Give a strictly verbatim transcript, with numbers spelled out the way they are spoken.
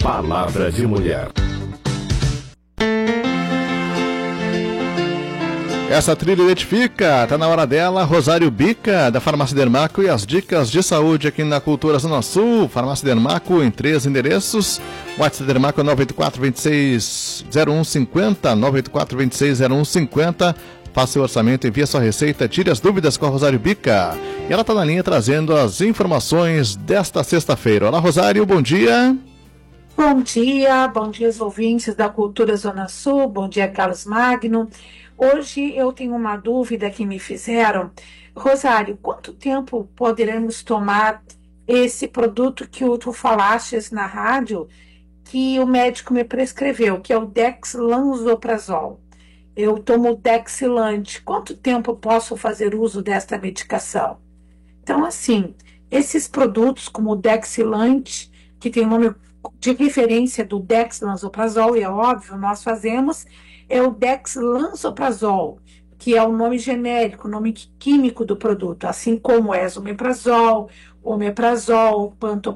Palavra de Mulher. Essa trilha identifica, tá na hora dela, Rosário Bica, da Farmácia Dermaco, e as dicas de saúde aqui na Cultura Zona Sul. Farmácia Dermaco em três endereços. WhatsApp Dermaco é nove oito quatro, dois seis zero um cinco zero, nove oito quatro, dois seis zero um cinco zero. Faça seu orçamento, envie sua receita, tire as dúvidas com a Rosário Bica. E ela tá na linha trazendo as informações desta sexta-feira. Olá, Rosário, bom dia. Bom dia, bom dia aos ouvintes da Cultura Zona Sul, bom dia, Carlos Magno. Hoje eu tenho uma dúvida que me fizeram. Rosário, quanto tempo poderemos tomar esse produto que tu falastes na rádio, que o médico me prescreveu, que é o dexlansoprazol? Eu tomo Dexilante. Quanto tempo posso fazer uso desta medicação? Então, assim, esses produtos como o Dexilante, que tem o nome de referência do dexlansoprazol, e é óbvio, nós fazemos, é o dexlansoprazol, que é o nome genérico, o nome químico do produto, assim como é o esomeprazol, omeprazol, pantoprazol,